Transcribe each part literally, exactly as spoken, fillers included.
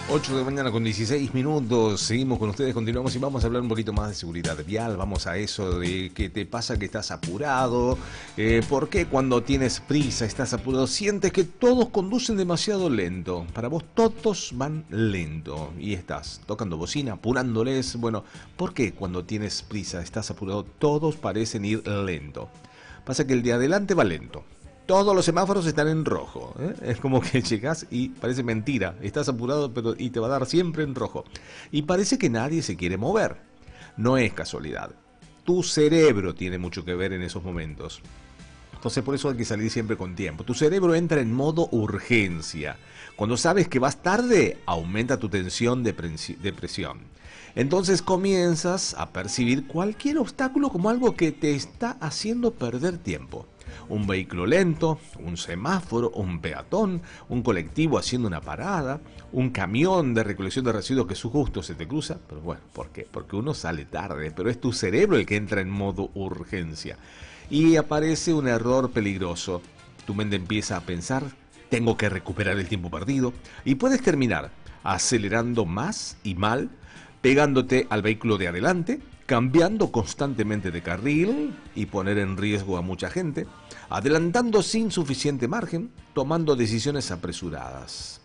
ocho de la mañana con dieciséis minutos, seguimos con ustedes, continuamos y vamos a hablar un poquito más de seguridad vial. Vamos a eso de qué te pasa, que estás apurado, eh, por qué cuando tienes prisa, estás apurado, sientes que todos conducen demasiado lento. Para vos todos van lento y estás tocando bocina, apurándoles. Bueno, ¿por qué cuando tienes prisa, estás apurado, todos parecen ir lento? Pasa que el de adelante va lento. Todos los semáforos están en rojo, ¿eh? Es como que llegas y parece mentira. Estás apurado pero y te va a dar siempre en rojo. Y parece que nadie se quiere mover. No es casualidad. Tu cerebro tiene mucho que ver en esos momentos. Entonces por eso hay que salir siempre con tiempo. Tu cerebro entra en modo urgencia. Cuando sabes que vas tarde, aumenta tu tensión de presión. Entonces comienzas a percibir cualquier obstáculo como algo que te está haciendo perder tiempo. Un vehículo lento, un semáforo, un peatón, un colectivo haciendo una parada, un camión de recolección de residuos que su justo se te cruza. Pero bueno, ¿por qué? Porque uno sale tarde, pero es tu cerebro el que entra en modo urgencia. Y aparece un error peligroso. Tu mente empieza a pensar, tengo que recuperar el tiempo perdido, y puedes terminar acelerando más y mal, pegándote al vehículo de adelante, cambiando constantemente de carril y poner en riesgo a mucha gente, adelantando sin suficiente margen, tomando decisiones apresuradas.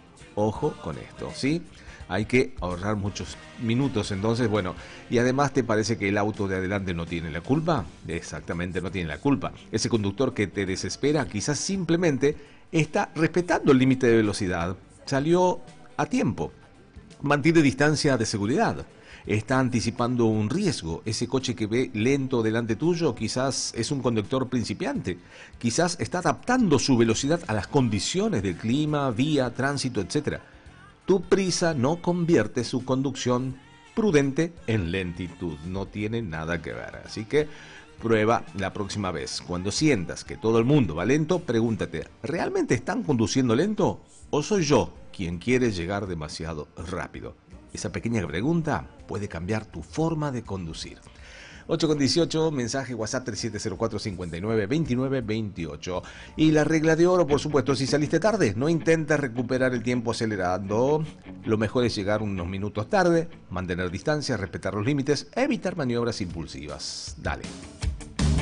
Ojo con esto, ¿sí? Hay que ahorrar muchos minutos, entonces, bueno, y además te parece que el auto de adelante no tiene la culpa. Exactamente, no tiene la culpa. Ese conductor que te desespera quizás simplemente está respetando el límite de velocidad, salió a tiempo, mantiene distancia de seguridad, está anticipando un riesgo. Ese coche que ve lento delante tuyo quizás es un conductor principiante, quizás está adaptando su velocidad a las condiciones del clima, vía, tránsito, etcétera. Tu prisa no convierte su conducción prudente en lentitud, no tiene nada que ver. Así que prueba la próxima vez. Cuando sientas que todo el mundo va lento, pregúntate, ¿realmente están conduciendo lento o soy yo quien quiere llegar demasiado rápido? Esa pequeña pregunta puede cambiar tu forma de conducir. ocho con dieciocho, mensaje WhatsApp tres siete cero cuatro cinco nueve dos nueve dos ocho. Y la regla de oro, por supuesto, si saliste tarde, no intentes recuperar el tiempo acelerando. Lo mejor es llegar unos minutos tarde, mantener distancia, respetar los límites, evitar maniobras impulsivas. Dale.